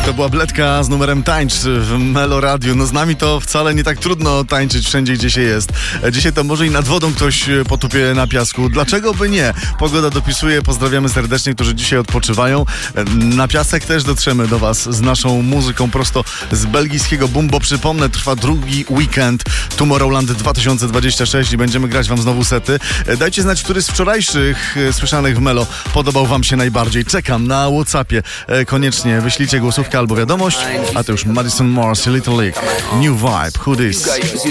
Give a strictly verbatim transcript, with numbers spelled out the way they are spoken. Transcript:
To była Bledka z numerem Tańcz w Melo Radio. No z nami to wcale nie tak trudno tańczyć wszędzie, gdzie się jest. Dzisiaj to może i nad wodą ktoś potupie na piasku. Dlaczego by nie? Pogoda dopisuje. Pozdrawiamy serdecznie, którzy dzisiaj odpoczywają. Na piasek też dotrzemy do was z naszą muzyką prosto z belgijskiego boom, bo przypomnę, trwa drugi weekend Tomorrowland dwa tysiące dwudziesty szósty i będziemy grać wam znowu sety. Dajcie znać, który z wczorajszych słyszanych w Melo podobał wam się najbardziej. Czekam na WhatsAppie. Koniecznie wyślijcie głosówkę albo wiadomość. A to już Madison Morris, Little League, New Vibe, Who This?